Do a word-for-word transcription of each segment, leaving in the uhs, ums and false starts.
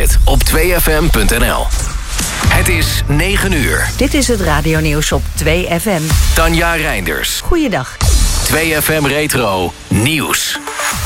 het op twee f m punt n l. Het is negen uur. Dit is het radionieuws op twee F M. Tanja Reinders. Goeiedag. twee F M Retro Nieuws.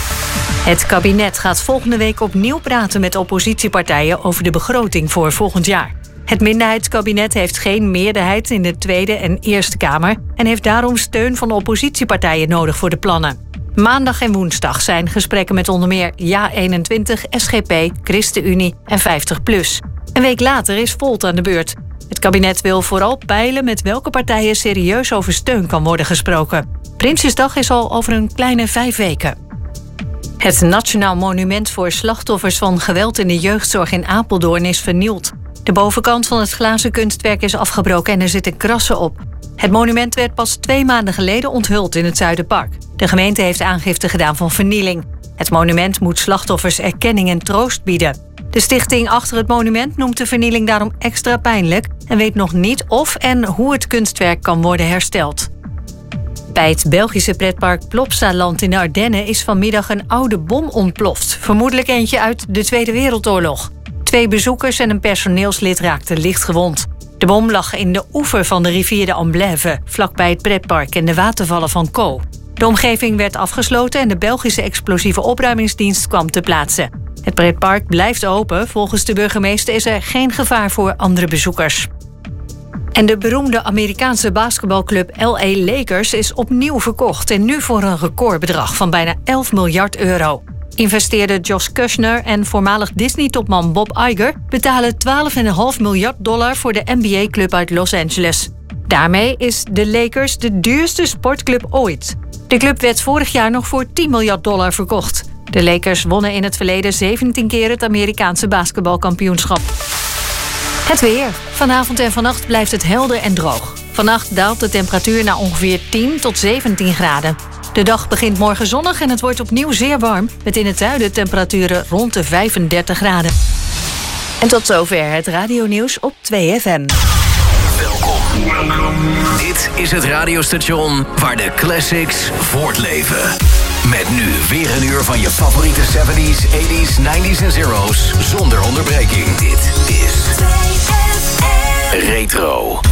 Het kabinet gaat volgende week opnieuw praten met oppositiepartijen over de begroting voor volgend jaar. Het minderheidskabinet heeft geen meerderheid in de Tweede en Eerste Kamer en heeft daarom steun van de oppositiepartijen nodig voor de plannen. Maandag en woensdag zijn gesprekken met onder meer Ja eenentwintig, S G P, ChristenUnie en vijftig plus. Een week later is Volt aan de beurt. Het kabinet wil vooral peilen met welke partijen serieus over steun kan worden gesproken. Prinsjesdag is al over een kleine vijf weken. Het Nationaal Monument voor slachtoffers van geweld in de jeugdzorg in Apeldoorn is vernield. De bovenkant van het glazen kunstwerk is afgebroken en er zitten krassen op. Het monument werd pas twee maanden geleden onthuld in het Zuiderpark. De gemeente heeft aangifte gedaan van vernieling. Het monument moet slachtoffers erkenning en troost bieden. De stichting achter het monument noemt de vernieling daarom extra pijnlijk en weet nog niet of en hoe het kunstwerk kan worden hersteld. Bij het Belgische pretpark Plopsaland in de Ardennen is vanmiddag een oude bom ontploft. Vermoedelijk eentje uit de Tweede Wereldoorlog. Twee bezoekers en een personeelslid raakten licht gewond. De bom lag in de oever van de rivier de Amblève, vlakbij het pretpark en de watervallen van Caux. De omgeving werd afgesloten en de Belgische explosieve opruimingsdienst kwam ter plaatse. Het pretpark blijft open. Volgens de burgemeester is er geen gevaar voor andere bezoekers. En de beroemde Amerikaanse basketbalclub L A Lakers is opnieuw verkocht en nu voor een recordbedrag van bijna elf miljard euro. Investeerder Josh Kushner en voormalig Disney-topman Bob Iger betalen twaalf komma vijf miljard dollar voor de N B A-club uit Los Angeles. Daarmee is de Lakers de duurste sportclub ooit. De club werd vorig jaar nog voor tien miljard dollar verkocht. De Lakers wonnen in het verleden zeventien keer het Amerikaanse basketbalkampioenschap. Het weer. Vanavond en vannacht blijft het helder en droog. Vannacht daalt de temperatuur naar ongeveer tien tot zeventien graden. De dag begint morgen zonnig en het wordt opnieuw zeer warm, met in het zuiden temperaturen rond de vijfendertig graden. En tot zover het radionieuws op twee F M. Welkom. Dit is het radiostation waar de classics voortleven. Met nu weer een uur van je favoriete zeventies, eighties, nineties en zero's zonder onderbreking. Dit is Retro.